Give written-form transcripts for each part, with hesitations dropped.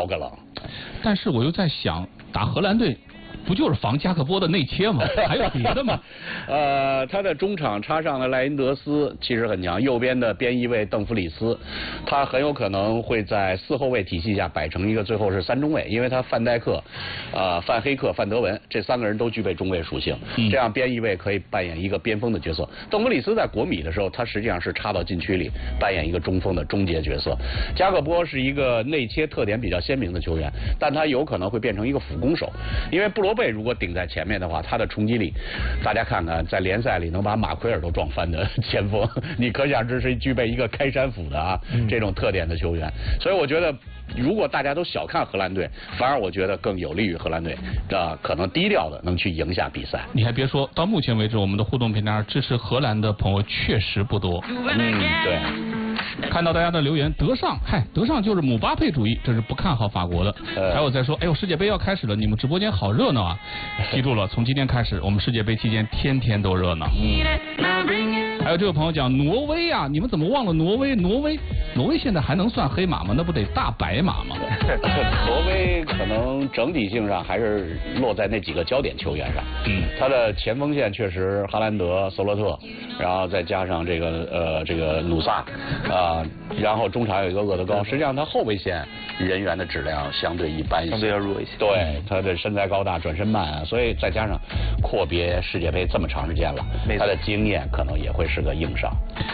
爆个冷。 但是我又在想，打荷兰队不就是防加克波的内切吗？还有别的吗？ 他的中场插上了赖因德斯，其实很强。右边的边翼卫邓弗里斯，他很有可能会在4后卫体系下摆成一个最后是3中卫，因为他范戴克、范黑克、范德文这3个人都具备中卫属性，这样边翼卫可以扮演一个边锋的角色。邓弗里斯在国米的时候，他实际上是插到禁区里扮演一个中锋的终结角色。加克波是一个内切特点比较鲜明的球员，但他有可能会变成一个辅攻手，因为布罗贝如果顶在前面的话，他的冲击力，大家看看在联赛里能把马奎尔都撞翻的前锋，你可想这是具备一个开山斧的这种特点的球员。所以我觉得，如果大家都小看荷兰队，反而我觉得更有利于荷兰队，可能低调的能去赢下比赛。 你还别说，到目前为止，我们的互动平台上支持荷兰的朋友确实不多。 对。 看到大家的留言，德尚就是姆巴佩主义，这是不看好法国的。还有在说，哎呦，世界杯要开始了，你们直播间好热闹啊！记住了，从今天开始，我们世界杯期间天天都热闹。还有这位朋友讲挪威啊，你们怎么忘了挪威？挪威现在还能算黑马吗？那不得大白马吗？ 挪威可能整体性上还是落在那几个焦点球员上。他的前锋线确实哈兰德、索洛特，然后再加上这个努萨然后中场有一个厄德高。实际上他后卫线人员的质量相对一般一些， 相对要弱一些。 对，他的身材高大，转身慢啊，所以再加上阔别世界杯这么长时间了，他的经验可能也会是个硬伤。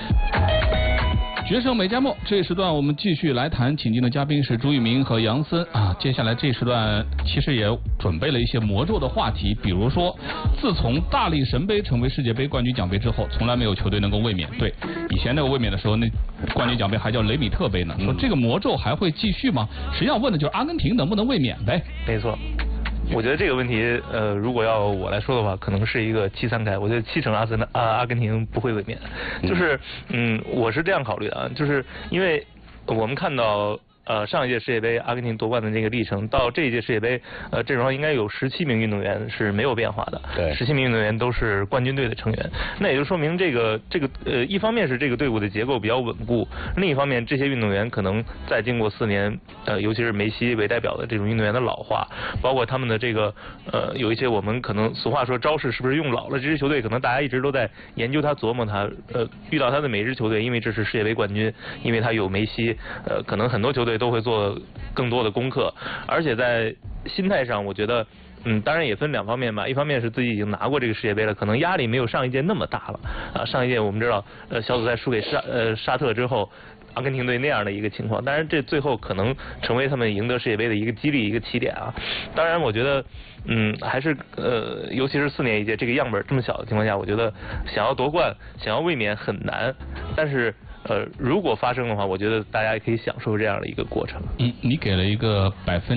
决胜美加墨这一时段我们继续来谈，请进的嘉宾是朱一鸣和杨森啊。接下来这一时段其实也准备了一些魔咒的话题，比如说，自从大力神杯成为世界杯冠军奖杯之后，从来没有球队能够卫冕。对，以前那个卫冕的时候，那冠军奖杯还叫雷米特杯呢。说这个魔咒还会继续吗？实际上问的就是阿根廷能不能卫冕呗。 没错。我觉得这个问题，如果要我来说的话，可能是一个7-3开。我觉得70%阿根廷不会卫冕，就是，我是这样考虑的啊，就是因为我们看到。上一届世界杯阿根廷夺冠的那个历程，到这一届世界杯，阵容上应该有17名运动员是没有变化的， 对 ，17名运动员都是冠军队的成员，那也就说明这个一方面是这个队伍的结构比较稳固，另一方面这些运动员可能在经过4年，尤其是梅西为代表的这种运动员的老化，包括他们的这个有一些我们可能俗话说招式是不是用老了，这支球队可能大家一直都在研究他琢磨他，遇到他的每支球队，因为这是世界杯冠军，因为他有梅西，可能很多球队都会做更多的功课，而且在心态上，我觉得，当然也分2方面吧。一方面是自己已经拿过这个世界杯了，可能压力没有上一届那么大了啊。上一届我们知道，小组赛输给沙特之后，阿根廷队那样的一个情况，当然这最后可能成为他们赢得世界杯的一个激励、一个起点啊。当然，我觉得，还是尤其是4年一届这个样本这么小的情况下，我觉得想要夺冠、想要卫冕很难，但是。如果发生的话，我觉得大家也可以享受这样的一个过程。 你给了一个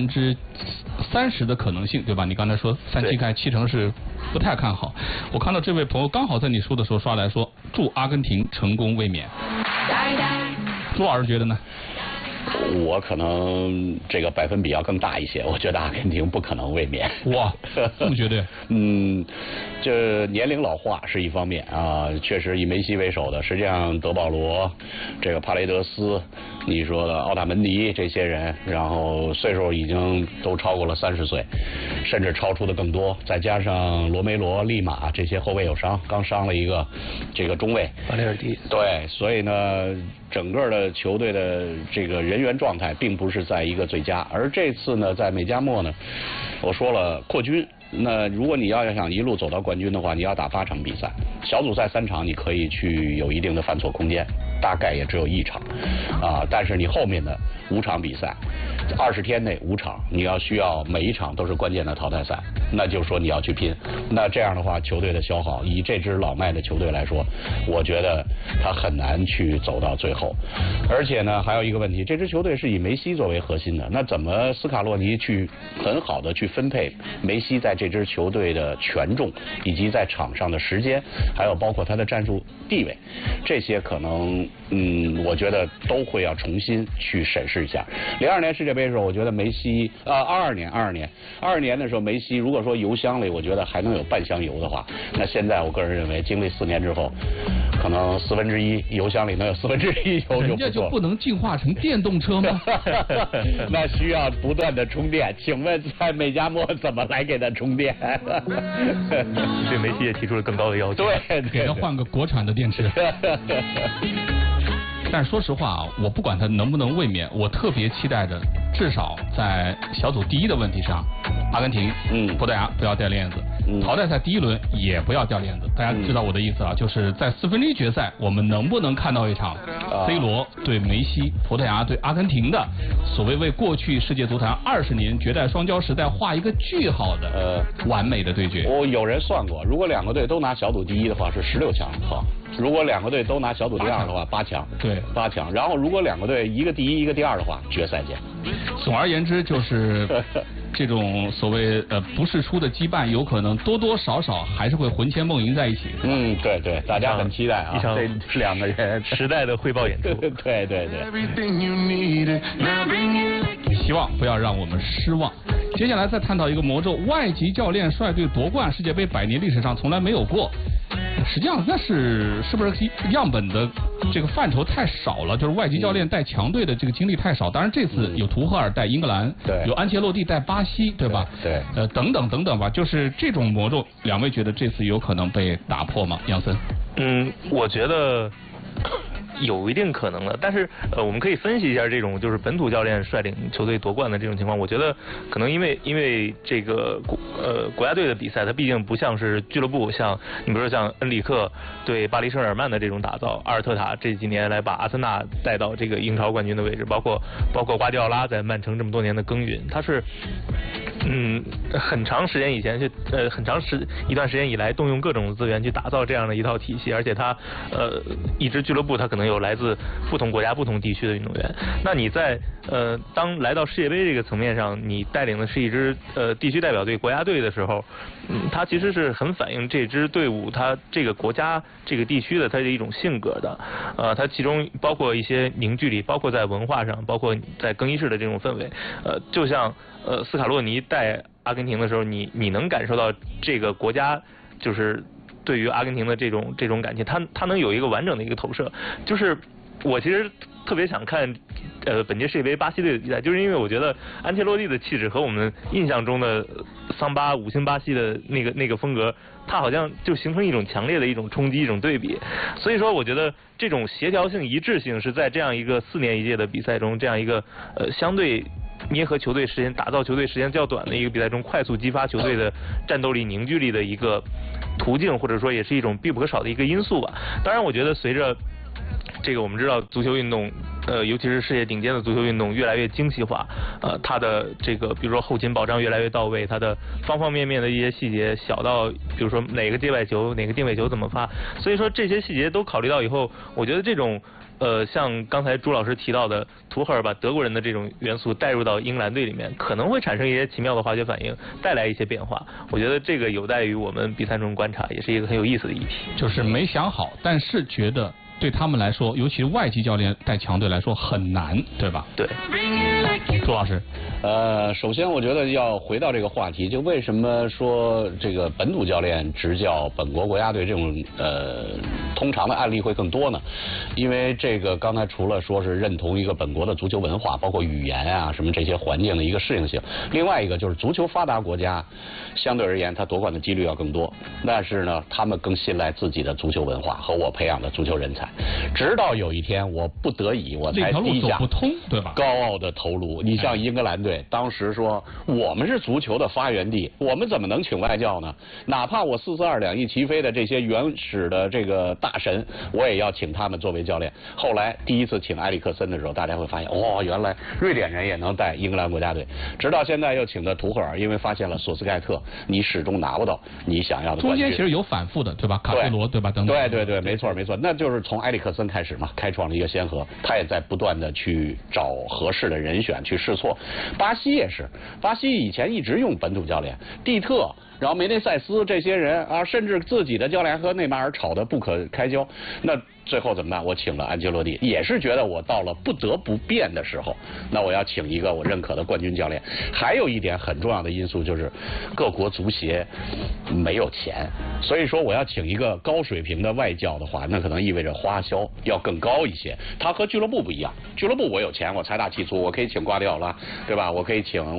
30%的可能性，对吧？你刚才说3-7开，70%是不太看好。我看到这位朋友刚好在你说的时候刷来说，祝阿根廷成功卫冕。朱老师觉得呢？ 我可能这个百分比要更大一些，我觉得阿根廷不可能卫冕。 哇，这么绝对？ 这年龄老化是一方面啊，确实以梅西为首的，实际上德保罗、这个帕雷德斯，你说的奥塔门迪这些人，然后岁数已经都超过了30岁，甚至超出的更多，再加上罗梅罗、利马这些后卫有伤，刚伤了一个这个中卫巴雷尔迪， 对，所以呢。整个的球队的这个人员状态并不是在一个最佳，而这次呢，在美加墨呢，我说了扩军。那如果你要想一路走到冠军的话，你要打8场比赛，小组赛3场你可以去有一定的犯错空间，大概也只有1场啊。但是你后面的5场比赛，20天内5场，你要需要每一场都是关键的淘汰赛，那就说你要去拼。那这样的话，球队的消耗，以这支老迈的球队来说，我觉得他很难去走到最后。而且呢，还有一个问题，这支球队是以梅西作为核心的，那怎么斯卡洛尼去很好的去分配梅西在这支球队的权重，以及在场上的时间，还有包括他的战术地位，这些可能我觉得都会要重新去审视一下。02年世界杯的时候，我觉得梅西22年的时候，梅西如果说油箱里我觉得还能有半箱油的话，那现在我个人认为经历4年之后，可能1/4油箱里能有1/4油就不错了。 人家就不能进化成电动车吗？ 那需要不断的充电，请问在美加墨怎么来给他充电？ 对梅西也提出了更高的要求。 对， 给他换个国产的电池。但是说实话啊，我不管他能不能卫冕，我特别期待着，至少在小组第一的问题上，阿根廷、葡萄牙不要掉链子，淘汰赛第1轮也不要掉链子。大家知道我的意思啊，就是在1/4决赛，我们能不能看到一场 C 罗对梅西、葡萄牙对阿根廷的所谓为过去世界足坛20年绝代双骄时代画一个句号的完美的对决？ 有人算过，如果2个队都拿小组第1的话是16强，好。如果2个队都拿小组第2的话，8强。对，8强。然后如果2个队一个第1一个第2的话，决赛见。 总而言之，就是这种所谓不世出的羁绊，有可能多多少少还是会魂牵梦萦在一起。 对对，大家很期待啊，这2个人时代的汇报演出。 对对对。 希望不要让我们失望。接下来再探讨一个魔咒，外籍教练率队夺冠，世界杯100年历史上从来没有过。实际上那是不是样本的这个范畴太少了？就是外籍教练带强队的这个经历太少。当然这次有图赫尔带英格兰， 对， 有安切洛蒂带巴西，对吧？ 对， 等等等等吧。就是这种魔咒，2位觉得这次有可能被打破吗？杨森？ 我觉得有一定可能的，但是我们可以分析一下这种就是本土教练率领球队夺冠的这种情况。我觉得可能因为这个国家队的比赛，它毕竟不像是俱乐部，像你比如说像恩里克对巴黎圣日耳曼的这种打造，阿尔特塔这几年来把阿森纳带到这个英超冠军的位置，包括瓜迪奥拉在曼城这么多年的耕耘，他是很长时间以前一段时间以来动用各种资源去打造这样的一套体系，而且他一支俱乐部他可能有来自不同国家不同地区的运动员。那你在当来到世界杯这个层面上，你带领的是一支地区代表队国家队的时候，它其实是很反映这支队伍它这个国家这个地区的它的一种性格的。它其中包括一些凝聚力，包括在文化上，包括在更衣室的这种氛围。就像斯卡洛尼带阿根廷的时候，你能感受到这个国家就是对于阿根廷的这种感情，他能有一个完整的一个投射。就是我其实特别想看本届世界杯巴西队的比赛，就是因为我觉得安切洛蒂的气质和我们印象中的桑巴5星巴西的那个风格，它好像就形成一种强烈的一种冲击，一种对比。所以说我觉得这种协调性一致性是在这样一个4年一届的比赛中，这样一个相对捏合球队时间、打造球队时间较短的一个比赛中，快速激发球队的战斗力、凝聚力的一个途径，或者说也是一种必不可少的一个因素吧。当然我觉得随着这个我们知道足球运动尤其是世界顶尖的足球运动越来越精细化，它的这个比如说后勤保障越来越到位，它的方方面面的一些细节小到比如说哪个接外球哪个定位球怎么发，所以说这些细节都考虑到以后，我觉得这种像刚才朱老师提到的图赫尔把德国人的这种元素带入到英格兰队里面，可能会产生一些奇妙的化学反应，带来一些变化。我觉得这个有待于我们比赛中观察，也是一个很有意思的议题。 就是没想好，但是觉得对他们来说，尤其是外籍教练带强队来说很难，对吧？ 对。 朱老师， 首先我觉得要回到这个话题，就为什么说这个本土教练执教本国国家队这种通常的案例会更多呢？因为这个刚才除了说是认同一个本国的足球文化，包括语言啊什么这些环境的一个适应性，另外一个就是足球发达国家相对而言他夺冠的几率要更多，但是呢他们更信赖自己的足球文化和我培养的足球人才，直到有一天我不得已我才低下不通，对吧？ 高傲的头颅。你像英格兰队当时说我们是足球的发源地，我们怎么能请外教呢？哪怕我442两翼齐飞的这些原始的这个大神，我也要请他们作为教练。后来第一次请埃里克森的时候，大家会发现原来瑞典人也能带英格兰国家队。直到现在又请的图赫尔，因为发现了索斯盖特你始终拿不到你想要的冠军。 中间其实有反复的，对吧？卡佩罗，对吧？等等。 对，没错，那就是从埃里克森开始嘛，开创了一个先河，他也在不断的去找合适的人选去试错。巴西也是，巴西以前一直用本土教练，蒂特。然后梅内塞斯这些人啊，甚至自己的教练和内马尔吵得不可开交，那最后怎么办？我请了安切洛蒂，也是觉得我到了不得不变的时候，那我要请一个我认可的冠军教练。还有一点很重要的因素就是各国足协没有钱，所以说我要请一个高水平的外教的话，那可能意味着花销要更高一些。他和俱乐部不一样，俱乐部我有钱，我财大气粗，我可以请瓜迪奥拉，对吧？我可以请